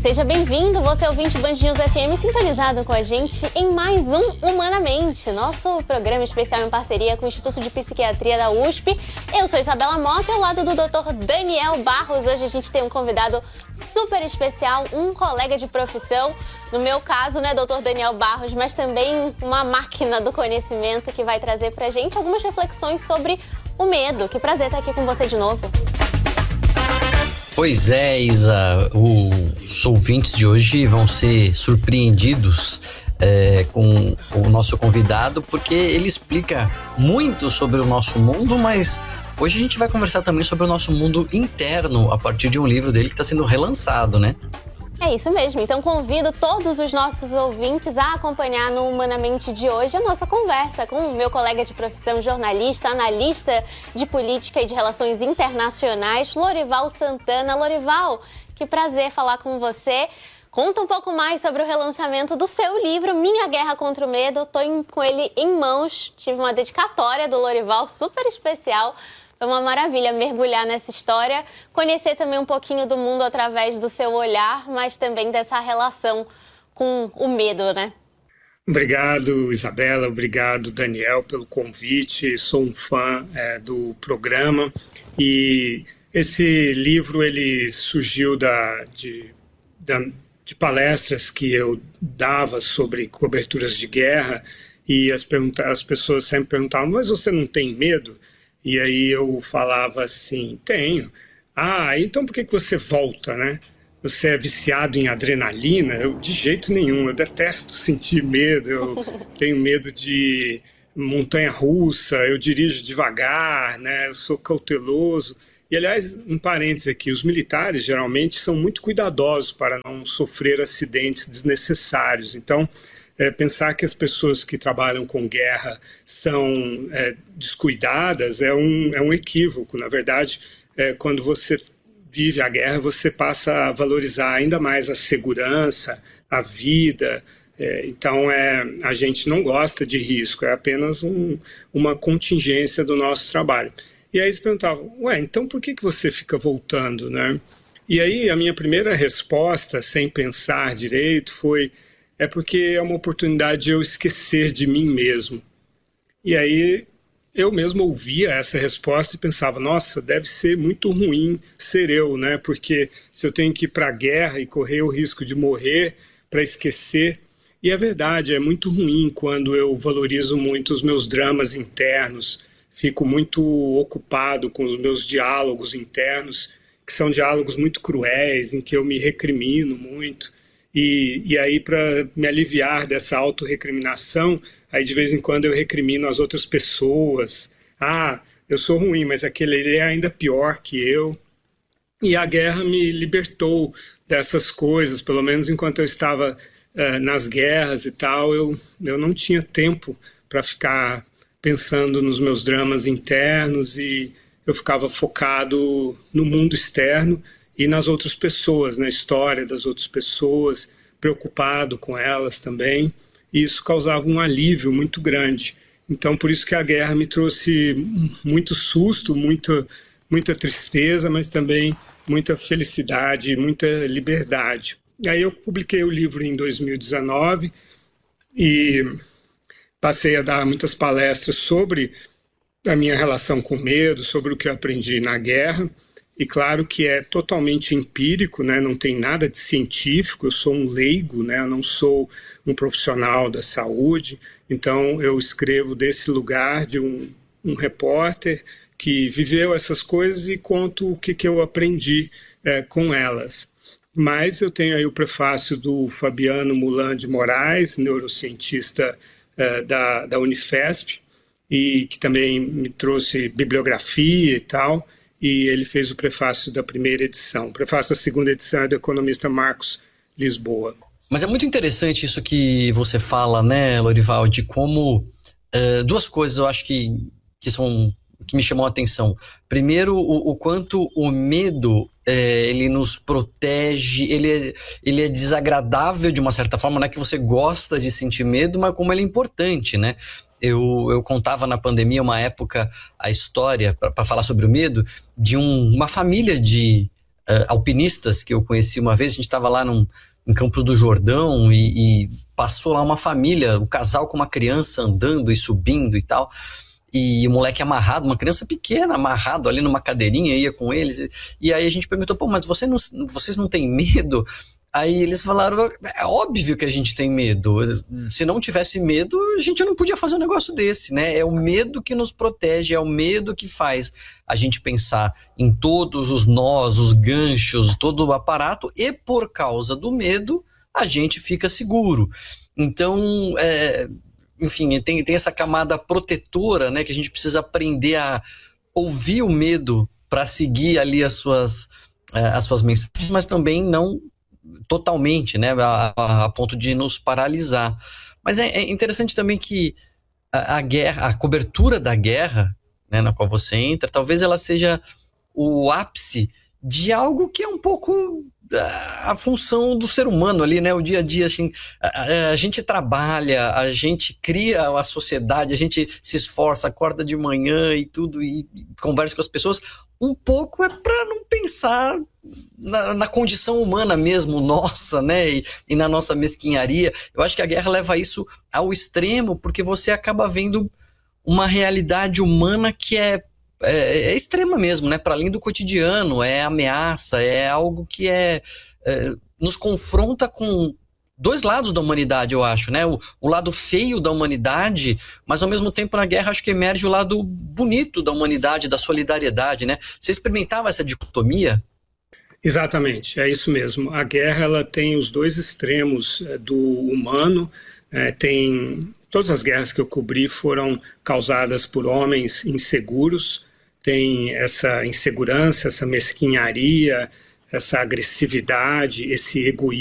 Seja bem-vindo, você ouvinte Band News FM, sintonizado com a gente em mais um Humanamente, nosso programa especial em parceria com o Instituto de Psiquiatria da USP. Eu sou Isabela Mota, ao lado do Dr. Daniel Barros. Hoje a gente tem um convidado super especial, um colega de profissão, no meu caso, né, Dr. Daniel Barros, mas também uma máquina do conhecimento que vai trazer pra gente algumas reflexões sobre o medo. Que prazer estar aqui com você de novo. Pois é, Isa, os ouvintes de hoje vão ser surpreendidos com o nosso convidado, porque ele explica muito sobre o nosso mundo, mas hoje a gente vai conversar também sobre o nosso mundo interno, a partir de um livro dele que está sendo relançado, né? É isso mesmo, então convido todos os nossos ouvintes a acompanhar no Humanamente de hoje a nossa conversa com o meu colega de profissão, jornalista, analista de política e de relações internacionais, Lorival Santana. Lorival, que prazer falar com você. Conta um pouco mais sobre o relançamento do seu livro, Minha Guerra contra o Medo. Estou com ele em mãos, tive uma dedicatória do Lorival super especial. Foi uma maravilha mergulhar nessa história, conhecer também um pouquinho do mundo através do seu olhar, mas também dessa relação com o medo, né? Obrigado, Isabela, obrigado, Daniel, pelo convite. Sou um fã do programa e esse livro ele surgiu de palestras que eu dava sobre coberturas de guerra e as pessoas sempre perguntavam, mas você não tem medo? E aí eu falava assim, tenho. Ah, então por que você volta, né? Você é viciado em adrenalina? Eu, de jeito nenhum, eu detesto sentir medo, eu tenho medo de montanha-russa, eu dirijo devagar, né? Eu sou cauteloso. E, aliás, um parênteses aqui, os militares geralmente são muito cuidadosos para não sofrer acidentes desnecessários. Então, pensar que as pessoas que trabalham com guerra são descuidadas é um equívoco. Na verdade, quando você vive a guerra, você passa a valorizar ainda mais a segurança, a vida. Então, a gente não gosta de risco, é apenas uma contingência do nosso trabalho. E aí eles perguntavam, então por que você fica voltando, né? E aí a minha primeira resposta, sem pensar direito, foi porque é uma oportunidade de eu esquecer de mim mesmo. E aí eu mesmo ouvia essa resposta e pensava, nossa, deve ser muito ruim ser eu, né? Porque se eu tenho que ir para a guerra e correr o risco de morrer para esquecer. E é verdade, é muito ruim quando eu valorizo muito os meus dramas internos, fico muito ocupado com os meus diálogos internos, que são diálogos muito cruéis, em que eu me recrimino muito. E aí, para me aliviar dessa autorrecriminação, aí de vez em quando eu recrimino as outras pessoas. Ah, eu sou ruim, mas aquele ele é ainda pior que eu. E a guerra me libertou dessas coisas, pelo menos enquanto eu estava nas guerras e tal, eu não tinha tempo para ficar pensando nos meus dramas internos e eu ficava focado no mundo externo e nas outras pessoas, na história das outras pessoas, preocupado com elas também, e isso causava um alívio muito grande. Então, por isso que a guerra me trouxe muito susto, muita tristeza, mas também muita felicidade, muita liberdade. E aí eu publiquei o livro em 2019 e passei a dar muitas palestras sobre a minha relação com medo, sobre o que eu aprendi na guerra. E claro que é totalmente empírico, né? Não tem nada de científico, eu sou um leigo, né? Eu não sou um profissional da saúde, então eu escrevo desse lugar de um repórter que viveu essas coisas e conto o que eu aprendi com elas. Mas eu tenho aí o prefácio do Fabiano Mulan de Moraes, neurocientista da Unifesp, e que também me trouxe bibliografia e tal, e ele fez o prefácio da primeira edição. O prefácio da segunda edição é do economista Marcos Lisboa. Mas é muito interessante isso que você fala, né, Lorival, de como duas coisas eu acho que me chamam a atenção. Primeiro, o quanto o medo ele nos protege, ele é desagradável de uma certa forma, não é que você gosta de sentir medo, mas como ele é importante, né? Eu contava na pandemia uma época a história, para falar sobre o medo, de uma família de alpinistas que eu conheci uma vez. A gente estava lá em Campos do Jordão e passou lá uma família, um casal com uma criança andando e subindo e tal. E o moleque amarrado, uma criança pequena, amarrado ali numa cadeirinha, ia com eles. E aí a gente perguntou, pô, mas vocês não têm medo? Aí eles falaram, é óbvio que a gente tem medo. Se não tivesse medo, a gente não podia fazer um negócio desse, né? É o medo que nos protege, é o medo que faz a gente pensar em todos os nós, os ganchos, todo o aparato, e por causa do medo, a gente fica seguro. Então, enfim, tem essa camada protetora, né, que a gente precisa aprender a ouvir o medo para seguir ali as suas mensagens, mas também não totalmente, né, a ponto de nos paralisar. Mas é interessante também que a guerra, a cobertura da guerra, né, na qual você entra, talvez ela seja o ápice de algo que é um pouco a função do ser humano ali, né? O dia a dia, assim, a gente trabalha, a gente cria a sociedade, a gente se esforça, acorda de manhã e tudo, e conversa com as pessoas. Um pouco é para não pensar na condição humana mesmo, nossa, né? E na nossa mesquinharia. Eu acho que a guerra leva isso ao extremo, porque você acaba vendo uma realidade humana que é extrema mesmo, né? Para além do cotidiano, é ameaça, é algo que nos confronta com dois lados da humanidade, eu acho, né? O lado feio da humanidade, mas ao mesmo tempo na guerra acho que emerge o lado bonito da humanidade, da solidariedade, né? Você experimentava essa dicotomia? Exatamente, é isso mesmo. A guerra ela tem os dois extremos do humano. Todas as guerras que eu cobri foram causadas por homens inseguros. Tem essa insegurança, essa mesquinharia, essa agressividade, esse egoísmo